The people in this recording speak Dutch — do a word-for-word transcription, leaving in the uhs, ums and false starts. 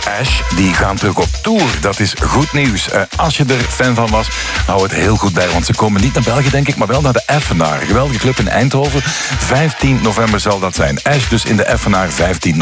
Ash, die gaan terug op tour. Dat is goed nieuws. Uh, als je er fan van was, hou het heel goed bij. Want ze komen niet naar België, denk ik, maar wel naar de Effenaar. Geweldige club in Eindhoven. vijftien november zal dat zijn. Ash dus in de Effenaar, vijftien november.